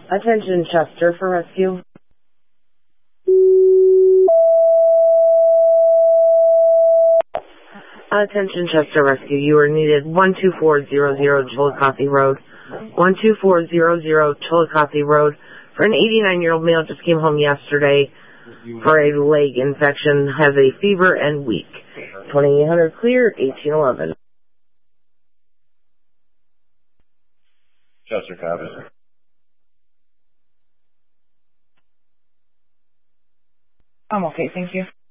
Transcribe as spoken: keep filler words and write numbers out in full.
Attention, Chester, for rescue. Attention, Chester Rescue. You are needed one two four zero zero Chillicothe Road. one two four zero zero Chillicothe Road. For an eighty-nine-year-old male just came home yesterday for a leg infection, has a fever and weak. twenty-eight hundred clear, eighteen eleven. Chester, copy. I'm okay, thank you.